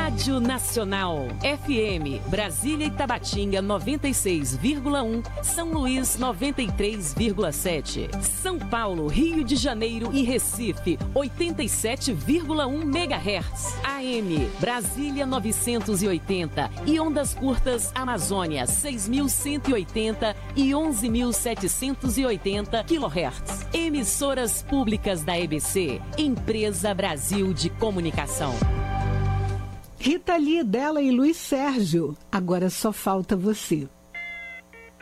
Rádio Nacional. FM, Brasília e Tabatinga 96,1, São Luís 93,7. São Paulo, Rio de Janeiro e Recife 87,1 MHz. AM, Brasília 980 e ondas curtas Amazônia 6.180 e 11.780 kHz. Emissoras públicas da EBC, Empresa Brasil de Comunicação. Rita Lee, dela e Luiz Sérgio. Agora só falta você.